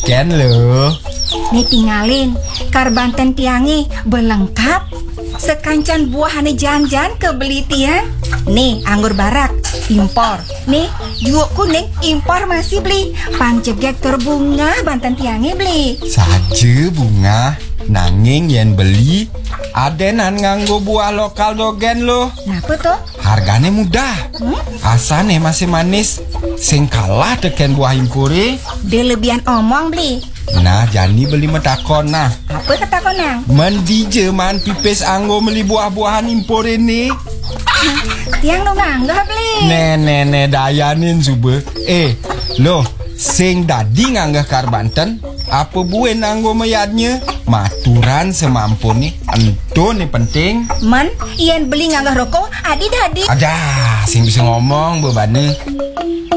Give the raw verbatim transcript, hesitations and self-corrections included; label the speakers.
Speaker 1: dogen loh.
Speaker 2: Nih tinggalin, kar Banten tiangi belengkap. Sekancan buah ane jangan-jangan kebeli tiang. Nih anggur barak, impor. Nih juok kuning, impor masih beli. Pancegek terbunga Banten tiangi beli.
Speaker 1: Saja bunga, nanging yen beli adenan nganggo buah lokal dogen loh.
Speaker 2: Napa tuh?
Speaker 1: Harganya mudah,
Speaker 2: Hmm?
Speaker 1: asane masih manis. Sing kalah teken buah impore.
Speaker 2: Dia lebihan omong beli.
Speaker 1: Nah, Jani beli metakon nah.
Speaker 2: Apa kata konang?
Speaker 1: Mendije man pipes anggo meli buah-buahan impor ini.
Speaker 2: Tiang dong nganggah beli.
Speaker 1: Nenek dayanin sube. Eh, loh, sing dadi nganggah kar Banten, apa buen anggo meyadnya? Maturan semampu nih, ento nih penting.
Speaker 2: Man, ian beli nganggah rokok, adi dadi.
Speaker 1: Ada, sing bisa ngomong bebane.